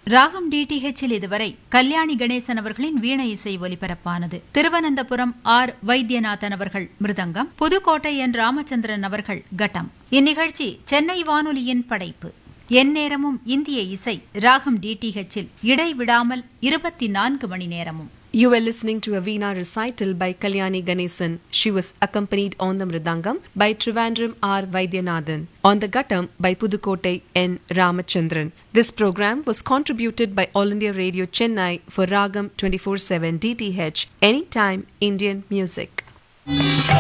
ராகம் டிடிஹெச்சில் இதுவரை கல்யாணி கணேசன் அவர்களின் வீணை இசை ஒலிபரப்பானது. திருவனந்தபுரம் ஆர் வைத்தியநாதன் அவர்கள் மிருதங்கம், புதுக்கோட்டை என் ராமச்சந்திரன் அவர்கள் கட்டம். இந்நிகழ்ச்சி சென்னை வானொலியின் படைப்பு. எந்நேரமும் இந்திய இசை ராகம் டிடிஹெச்சில் இடைவிடாமல் 24 மணி நேரமும். You were listening to a Veena recital by Kalyani Ganesan. She was accompanied on the mridangam by Trivandrum R. Vaidyanathan, on the guttam by Pudukkottai N. Ramachandran. This program was contributed by All India Radio Chennai for Ragam 24/7 DTH, Anytime Indian Music.